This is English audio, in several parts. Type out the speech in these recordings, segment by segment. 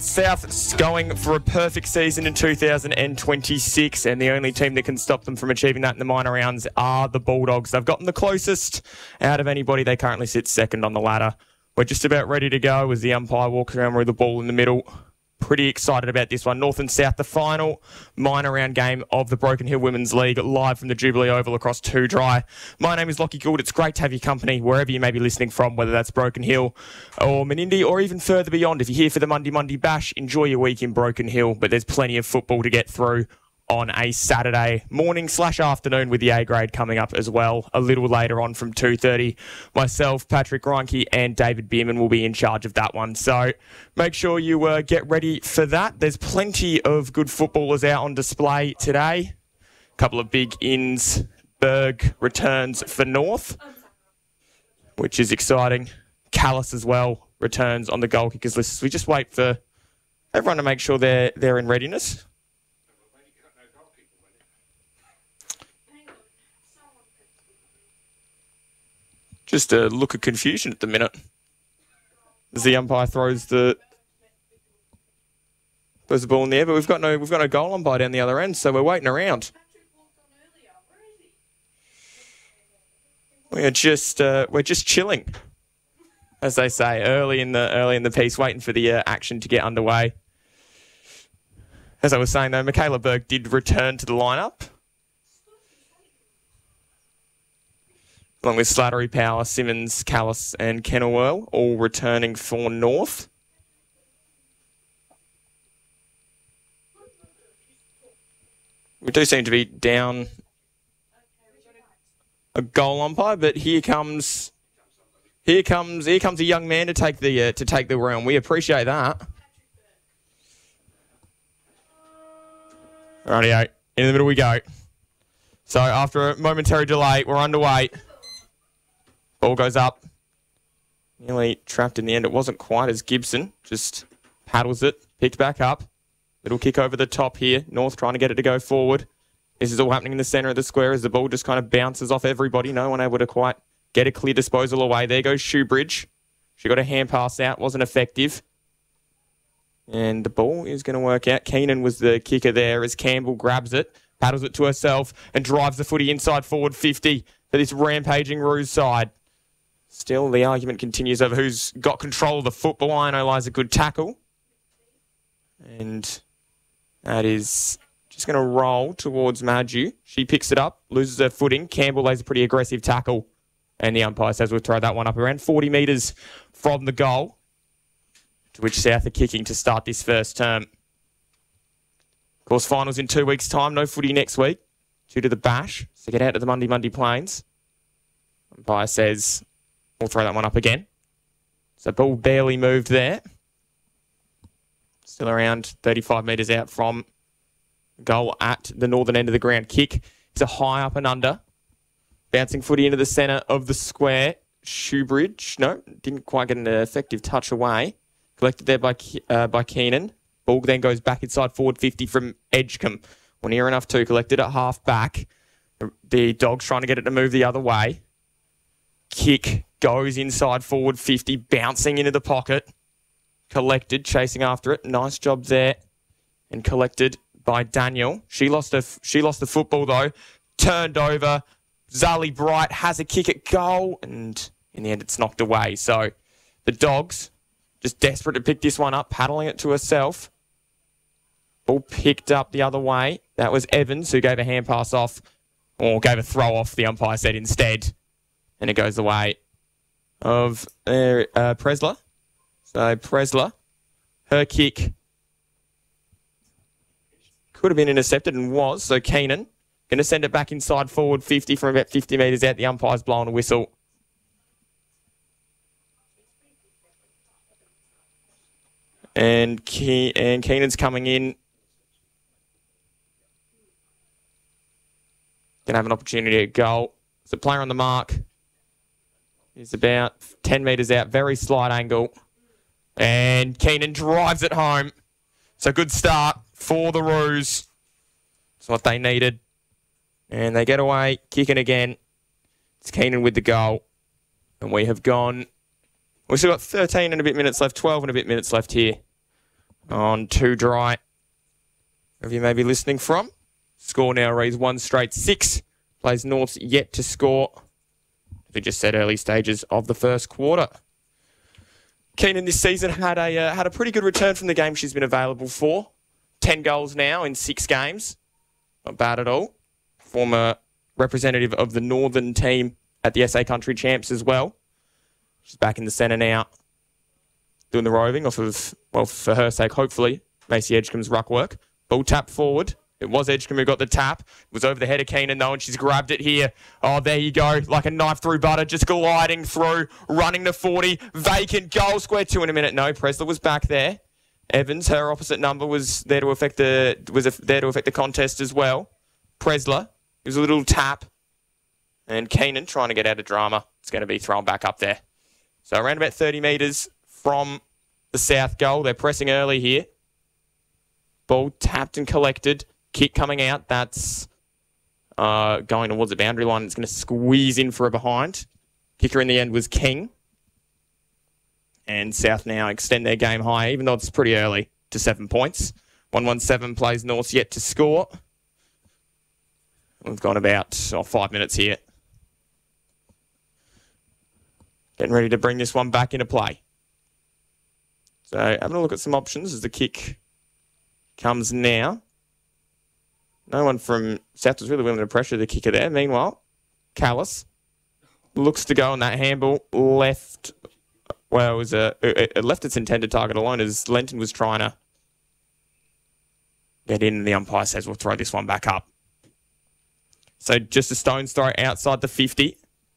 South's going for a perfect season in 2026, and the only team that can stop them from achieving that in the minor rounds are the Bulldogs. They've gotten the closest out of anybody. They currently sit second on the ladder. We're just about ready to go as the umpire walks around with the ball in the middle. Pretty excited about this one. North and South, the final minor round game of the Broken Hill Women's League, live from the Jubilee Oval across Two Dry. My name is Lockie Gould. It's great to have your company wherever you may be listening from, whether that's Broken Hill or Menindee or even further beyond. If you're here for the Monday Bash, enjoy your week in Broken Hill, but there's plenty of football to get through on a Saturday morning/afternoon with the A grade coming up as well a little later on from 2:30. Myself, Patrick Reinke and David Bierman will be in charge of that one. So make sure you get ready for that. There's plenty of good footballers out on display today. A couple of big ins. Berg returns for North, which is exciting. Callis as well returns on the goal kickers list. So we just wait for everyone to make sure they're in readiness. Just a look of confusion at the minute as the umpire throws the ball in the air, but we've got no goal umpire down the other end, so we're waiting around. We're just chilling, as they say, early in the piece, waiting for the action to get underway. As I was saying though, Michaela Berg did return to the lineup, along with Slattery, Power, Simmons, Callis and Kenilworth, all returning for North. We do seem to be down a goal umpire, but here comes a young man to take the realm. We appreciate that. Rightio, in the middle we go. So after a momentary delay, we're underway. Ball goes up. Nearly trapped in the end. It wasn't quite as Gibson. Just paddles it. Picked back up. Little kick over the top here. North trying to get it to go forward. This is all happening in the centre of the square as the ball just kind of bounces off everybody. No one able to quite get a clear disposal away. There goes Shoebridge. She got a hand pass out. Wasn't effective. And the ball is going to work out. Keenan was the kicker there as Campbell grabs it. Paddles it to herself and drives the footy inside forward 50 for this rampaging Roos side. Still, the argument continues over who's got control of the football. Ino lies a good tackle. And that is just going to roll towards Madju. She picks it up, loses her footing. Campbell lays a pretty aggressive tackle. And the umpire says we'll throw that one up around 40 metres from the goal, to which South are kicking to start this first term. Of course, finals in 2 weeks' time. No footy next week due to the bash. So get out to the Monday Plains. Umpire says we'll throw that one up again. So ball barely moved there. Still around 35 metres out from goal at the northern end of the ground. Kick is a high up and under. Bouncing footy into the centre of the square. Shoebridge, no, didn't quite get an effective touch away. Collected there by Keenan. Ball then goes back inside forward 50 from Edgecombe. Well, near enough to collected at half back. The Dogs trying to get it to move the other way. Kick goes inside forward 50, bouncing into the pocket. Collected, chasing after it. Nice job there. And collected by Daniel. She lost the football though. Turned over. Zali Bright has a kick at goal. And in the end, it's knocked away. So the Dogs just desperate to pick this one up, paddling it to herself. Ball picked up the other way. That was Evans who gave a hand pass off, or gave a throw off, the umpire said instead. And it goes the way of Presler. So Presler, her kick could have been intercepted and was. So Keenan going to send it back inside forward 50 from about 50 metres out. The umpire's blowing a whistle. And Keenan's coming in. Going to have an opportunity at goal. So player on the mark is about 10 metres out. Very slight angle. And Keenan drives it home. So good start for the Roos. That's what they needed. And they get away, kicking again. It's Keenan with the goal. And we have gone... We've still got 13 and a bit minutes left, 12 and a bit minutes left here on Too Dry, wherever you may be listening from. Score now reads 1 straight 6. Plays North's yet to score. As we just said, early stages of the first quarter. Keenan this season had a pretty good return from the game she's been available for. 10 goals now in 6 games. Not bad at all. Former representative of the Northern team at the SA Country Champs as well. She's back in the centre now, doing the roving off of, well, for her sake, hopefully, Macy Edgecombe's ruck work. Ball tap forward. It was Edgecombe who got the tap. It was over the head of Keenan, though, and she's grabbed it here. Oh, there you go. Like a knife through butter, just gliding through, running to 40. Vacant goal square 2 in a minute. No, Presler was back there. Evans, her opposite number, was there to affect the contest as well. Presler, it was a little tap. And Keenan trying to get out of drama. It's going to be thrown back up there. So around about 30 metres from the south goal. They're pressing early here. Ball tapped and collected. Kick coming out. That's going towards the boundary line. It's going to squeeze in for a behind. Kicker in the end was King. And South now extend their game high, even though it's pretty early, to 7 points. 117 plays North's yet to score. We've gone about 5 minutes here. Getting ready to bring this one back into play. So having a look at some options as the kick comes now. No one from South was really willing to pressure the kicker there. Meanwhile, Callis looks to go on that handball. Left. Well, it left its intended target alone as Lenton was trying to get in. And the umpire says we'll throw this one back up. So just a stone's throw outside the 50.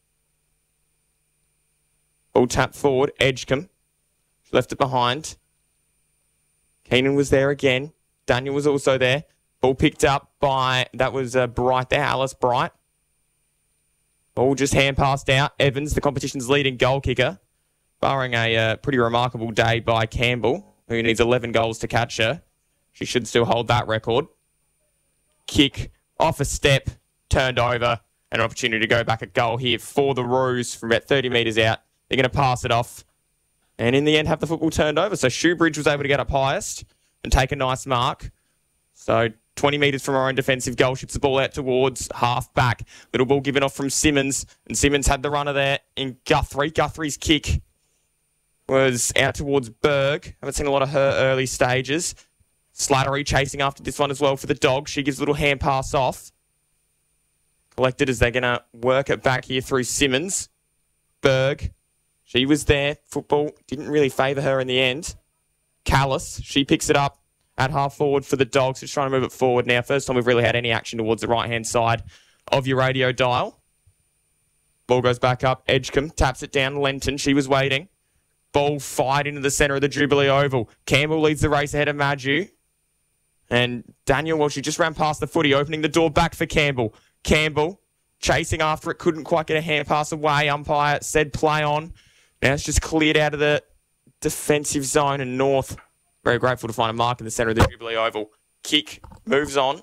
Ball tap forward. Edgecombe left it behind. Keenan was there again. Daniel was also there. Ball picked up by, that was Bright there, Alice Bright. Ball just hand passed out. Evans, the competition's leading goal kicker, barring a pretty remarkable day by Campbell, who needs 11 goals to catch her. She should still hold that record. Kick off a step, turned over, and an opportunity to go back at goal here for the Roos from about 30 metres out. They're going to pass it off and in the end have the football turned over. So Shoebridge was able to get up highest and take a nice mark. So 20 metres from our own defensive goal, shoots the ball out towards half back. Little ball given off from Simmons, and Simmons had the runner there in Guthrie. Guthrie's kick was out towards Berg. Haven't seen a lot of her early stages. Slattery chasing after this one as well for the Dogs. She gives a little hand pass off. Collected as they're going to work it back here through Simmons. Berg, she was there. Football didn't really favour her in the end. Callis, she picks it up at half forward for the Dogs. Just trying to move it forward now. First time we've really had any action towards the right-hand side of your radio dial. Ball goes back up. Edgecombe taps it down. Lenton, she was waiting. Ball fired into the centre of the Jubilee Oval. Campbell leads the race ahead of Maju. And Daniel, well, she just ran past the footy, opening the door back for Campbell. Campbell chasing after it, couldn't quite get a hand pass away. Umpire said play on. Now it's just cleared out of the defensive zone, and North very grateful to find a mark in the centre of the Jubilee Oval. Kick moves on.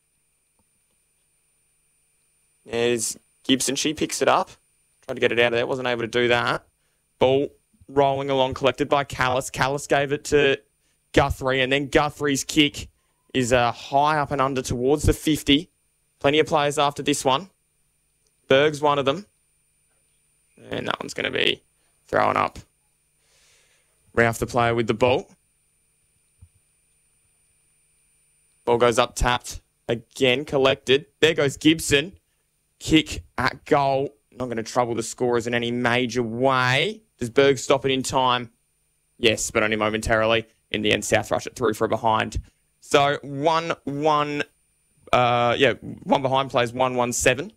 There's Gibson. She picks it up. Tried to get it out of there. Wasn't able to do that. Ball rolling along, collected by Callis. Callis gave it to Guthrie, and then Guthrie's kick is high up and under towards the 50. Plenty of players after this one. Berg's one of them. And that one's going to be thrown up. Ralph the player with the ball. Ball goes up, tapped. Again, collected. There goes Gibson. Kick at goal. Not going to trouble the scorers in any major way. Does Berg stop it in time? Yes, but only momentarily. In the end, South rush it through for a behind. So 1-1. One behind plays 1-1-7.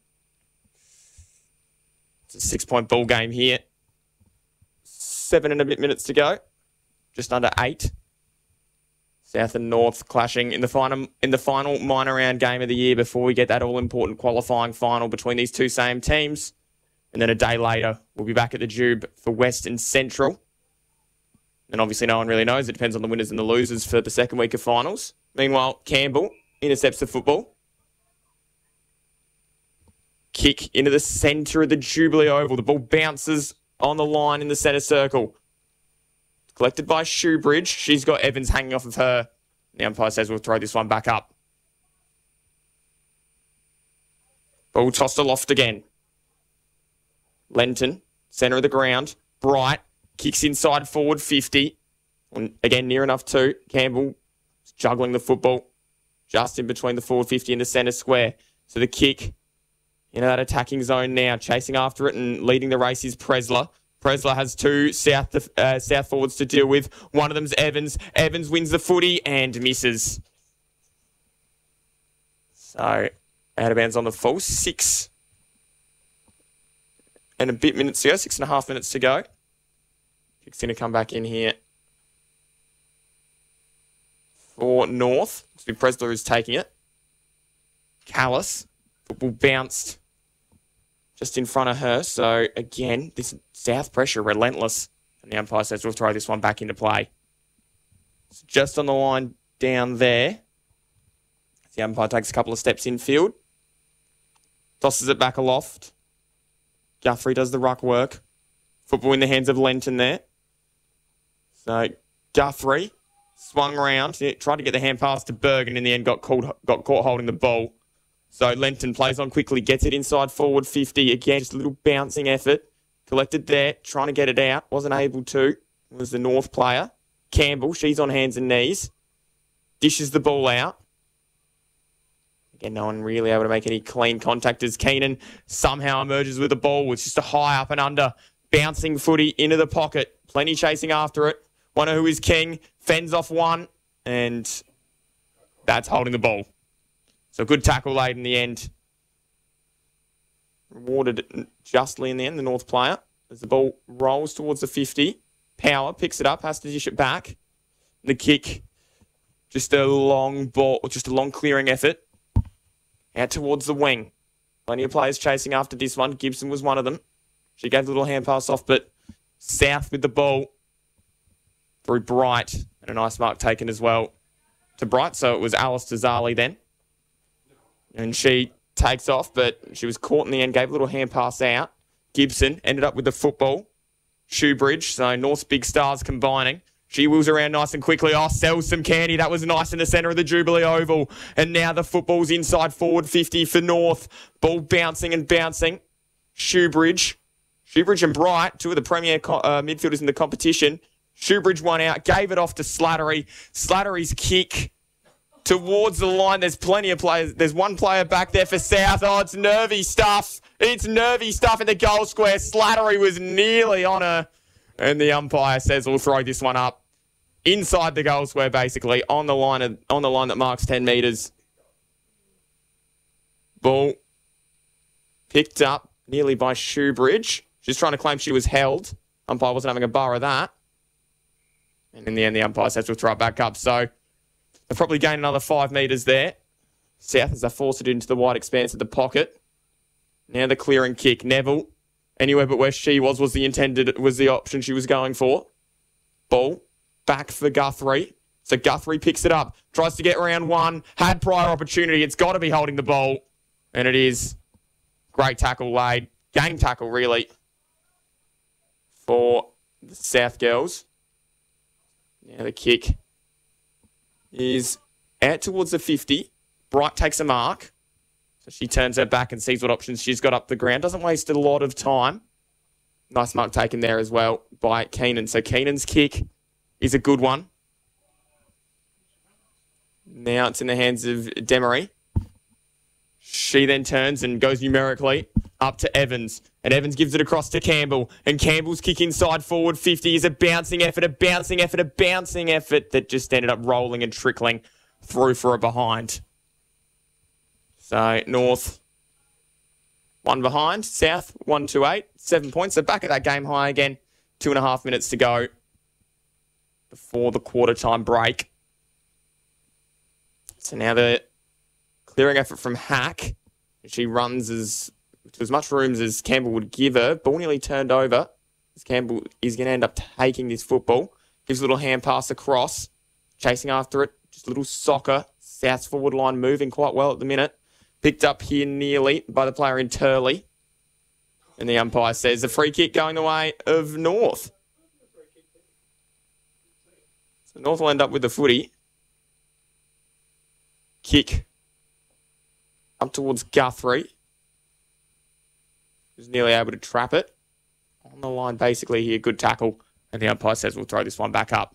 It's a 6-point ball game here. 7 and a bit minutes to go. Just under 8. South and North clashing in the final minor round game of the year before we get that all-important qualifying final between these two same teams. And then a day later, we'll be back at the Jube for West and Central. And obviously no one really knows. It depends on the winners and the losers for the second week of finals. Meanwhile, Campbell intercepts the football. Kick into the centre of the Jubilee Oval. The ball bounces on the line in the centre circle. Collected by Shoebridge. She's got Evans hanging off of her. The umpire says we'll throw this one back up. Ball tossed aloft again. Lenton, centre of the ground. Bright, kicks inside forward 50. And again, near enough to Campbell, juggling the football just in between the forward 50 and the centre square. So the kick into that attacking zone now, chasing after it and leading the race is Presler. Presler has two south forwards to deal with. One of them's Evans. Evans wins the footy and misses. So out of bounds on the full. 6 and a bit minutes to go. 6.5 minutes to go. Kick's going to come back in here for North. Looks to be Presler who's taking it. Callis. Football bounced just in front of her. So, again, this South pressure, relentless. And the umpire says we'll throw this one back into play. It's just on the line down there. The umpire takes a couple of steps infield. Tosses it back aloft. Guthrie does the ruck work. Football in the hands of Lenton there. So, Guthrie swung round. Tried to get the hand pass to Berg and in the end got caught holding the ball. So Lenton plays on quickly, gets it inside forward 50. Again, just a little bouncing effort. Collected there, trying to get it out. Wasn't able to. It was the North player. Campbell, she's on hands and knees. Dishes the ball out. Again, no one really able to make any clean contact as Keenan somehow emerges with the ball. It's just a high up and under. Bouncing footy into the pocket. Plenty chasing after it. Wonder who is king. Fends off one. And that's holding the ball. So good tackle late in the end. Rewarded justly in the end, the North player. As the ball rolls towards the 50. Power picks it up, has to dish it back. The kick, just a long ball, just a long clearing effort. Out towards the wing. Plenty of players chasing after this one. Gibson was one of them. She gave the little hand pass off, but South with the ball. Through Bright. And a nice mark taken as well to Bright. So it was Alice Zali then. And she takes off, but she was caught in the end, gave a little hand pass out. Gibson ended up with the football. Shoebridge, so North's big stars combining. She wheels around nice and quickly. Oh, sells some candy. That was nice in the centre of the Jubilee Oval. And now the football's inside forward 50 for North. Ball bouncing and bouncing. Shoebridge and Bright, two of the premier midfielders in the competition. Shoebridge won out, gave it off to Slattery. Slattery's kick towards the line. There's plenty of players. There's one player back there for South. Oh, it's nervy stuff. It's nervy stuff in the goal square. Slattery was nearly on her. And the umpire says we'll throw this one up inside the goal square, basically, on the line that marks 10 metres. Ball picked up nearly by Shoebridge. She's trying to claim she was held. Umpire wasn't having a bar of that. And in the end, the umpire says we'll throw it back up. So they'll probably gain another 5 metres there. South as they force it into the wide expanse of the pocket. Now the clearing kick. Neville, anywhere but where she was the option she was going for. Ball back for Guthrie. So Guthrie picks it up. Tries to get round one. Had prior opportunity. It's got to be holding the ball. And it is. Great tackle laid. Game tackle, really, for the South girls. Now the kick is out towards the 50. Bright takes a mark. So she turns her back and sees what options she's got up the ground. Doesn't waste a lot of time. Nice mark taken there as well by Keenan. So Keenan's kick is a good one. Now it's in the hands of Demery. She then turns and goes numerically up to Evans. And Evans gives it across to Campbell. And Campbell's kick inside forward 50 is a bouncing effort that just ended up rolling and trickling through for a behind. So North, 1 behind. South, 1-8. 7 points. So back at that game high again. 2.5 minutes to go before the quarter time break. So now the clearing effort from Hack. She runs to as much room as Campbell would give her. Ball nearly turned over. As Campbell is going to end up taking this football. Gives a little hand pass across. Chasing after it. Just a little soccer. South's forward line moving quite well at the minute. Picked up here nearly by the player in Turley. And the umpire says the free kick going the way of North. So North will end up with the footy. Kick up towards Guthrie, who's nearly able to trap it. On the line, basically, here. Good tackle. And the umpire says we'll throw this one back up.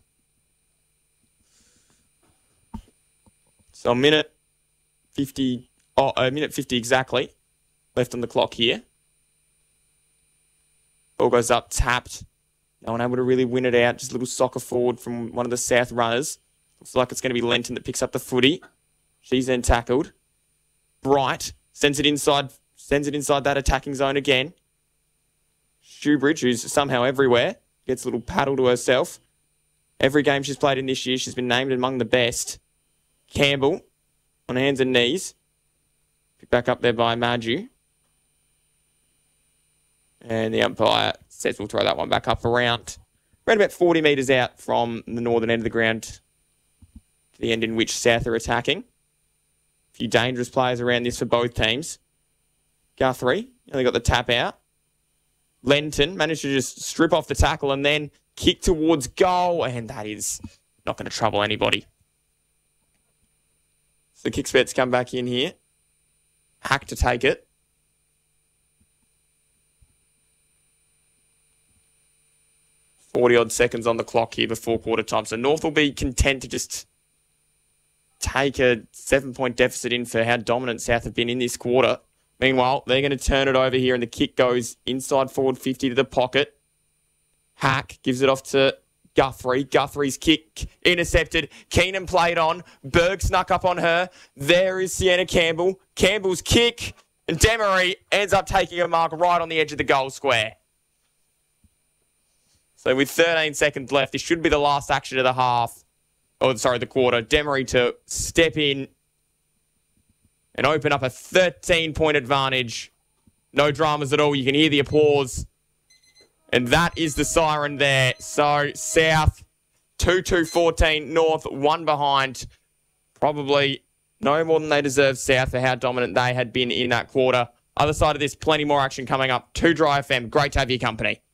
So a minute 50 exactly left on the clock here. Ball goes up, tapped. No one able to really win it out. Just a little soccer forward from one of the South runners. Looks like it's going to be Lenton that picks up the footy. She's then tackled. Bright sends it inside that attacking zone again. Shoebridge, who's somehow everywhere, gets a little paddle to herself. Every game she's played in this year, she's been named among the best. Campbell on hands and knees. Picked back up there by Marju. And the umpire says we'll throw that one back up around about 40 metres out from the northern end of the ground to the end in which South are attacking. A few dangerous players around this for both teams. Guthrie only got the tap out. Lenton managed to just strip off the tackle and then kick towards goal, and that is not going to trouble anybody. So Kicksbets come back in here. Hack to take it. .40-odd seconds on the clock here before quarter time. So North will be content to just take a 7-point deficit in for how dominant South have been in this quarter. Meanwhile, they're going to turn it over here and the kick goes inside forward 50 to the pocket. Hack gives it off to Guthrie. Guthrie's kick intercepted. Keenan played on. Berg snuck up on her. There is Sienna Campbell. Campbell's kick. And Demery ends up taking a mark right on the edge of the goal square. So with 13 seconds left, this should be the last action of the half. The quarter. Demery to step in and open up a 13-point advantage. No dramas at all. You can hear the applause. And that is the siren there. So South 2-2-14. North 1 behind. Probably no more than they deserve, South, for how dominant they had been in that quarter. Other side of this, plenty more action coming up. 2 Dry FM. Great to have your company.